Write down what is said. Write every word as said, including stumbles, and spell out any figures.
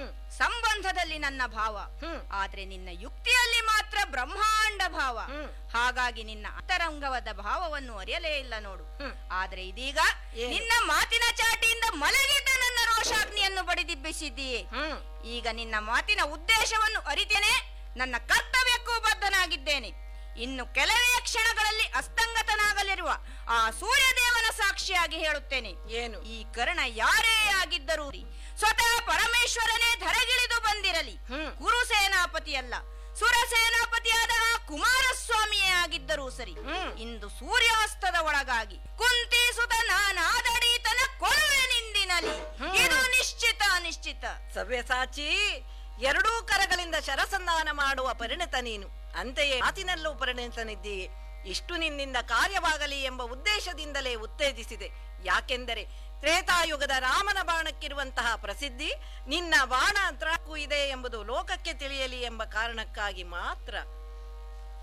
ಸಂಬಂಧದಲ್ಲಿ ನನ್ನ ಭಾವ, ಆದ್ರೆ ನಿನ್ನ ಯುಕ್ತಿಯಲ್ಲಿ ಮಾತ್ರ ಬ್ರಹ್ಮಾಂಡ ಭಾವ. ಹಾಗಾಗಿ ನಿನ್ನ ಅಂತರಂಗವಾದ ಭಾವವನ್ನು ಅರಿಯಲೇ ಇಲ್ಲ ನೋಡು. ಆದ್ರೆ ಇದೀಗ ನಿನ್ನ ಮಾತಿನ ಚಾಟಿಯಿಂದ ಮಲಗಿದ್ದ ನನ್ನ ರೋಷಾಗ್ನಿಯನ್ನು ಬಡಿದಿಬ್ಬಿಸಿದ್ದೀಯೇ. ಈಗ ನಿನ್ನ ಮಾತಿನ ಉದ್ದೇಶವನ್ನು ಅರಿತೇನೆ, ನನ್ನ ಕರ್ತವ್ಯಕ್ಕೂ ಬದ್ಧನಾಗಿದ್ದೇನೆ. ಇನ್ನು ಕೆಲವೇ ಕ್ಷಣಗಳಲ್ಲಿ ಅಸ್ತಂಗತನಾಗಲಿರುವ ಆ ಸೂರ್ಯದೇವನ ಸಾಕ್ಷಿಯಾಗಿ ಹೇಳುತ್ತೇನೆ, ಏನು ಈ ಕರ್ಣ ಯಾರೇ ಆಗಿದ್ದರೂ ಸ್ವತಃ ಪರಮೇಶ್ವರನೇ ಧರೆಗಿಳಿದು ಬಂದಿರಲಿ, ಕುರು ಸೇನಾಪತಿಯಲ್ಲ, ಸುರ ಸೇನಾಪತಿಯಾದ ಆ ಕುಮಾರಸ್ವಾಮಿಯೇ ಆಗಿದ್ದರೂ ಸರಿ, ಇಂದು ಸೂರ್ಯಾಸ್ತದ ಒಳಗಾಗಿ ಕುಂತಿ ಸುತ ನಾನಾದಡೀತನ ಕೊಳುವೆನಿಂದಿನಲಿ. ಇದು ನಿಶ್ಚಿತ ನಿಶ್ಚಿತ. ಸವ್ಯಸಾಚಿ, ಎರಡೂ ಕರಗಳಿಂದ ಶರಸಂಧಾನ ಮಾಡುವ ಪರಿಣಿತ ನೀನು, ಅಂತೆಯೇ ಮಾತಿನಲ್ಲೂ ಪರಿಣಿತನಿದ್ದೀಯೆ. ಇಷ್ಟು ನಿನ್ನಿಂದ ಕಾರ್ಯವಾಗಲಿ ಎಂಬ ಉದ್ದೇಶದಿಂದಲೇ ಉತ್ತೇಜಿಸಿದೆ. ಯಾಕೆಂದರೆ ತ್ರೇತಾಯುಗದ ರಾಮನ ಬಾಣಕ್ಕಿರುವಂತಹ ಪ್ರಸಿದ್ಧಿ ನಿನ್ನ ಬಾಣ ತ್ರಾಕು ಇದೆ ಎಂಬುದು ಲೋಕಕ್ಕೆ ತಿಳಿಯಲಿ ಎಂಬ ಕಾರಣಕ್ಕಾಗಿ ಮಾತ್ರ.